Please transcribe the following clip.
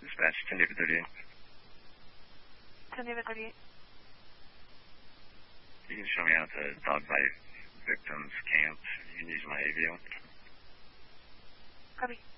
Dispatch 10 David 38. 10 David 38. You can show me out to dog bite victims camp. You can use my AVO. Copy.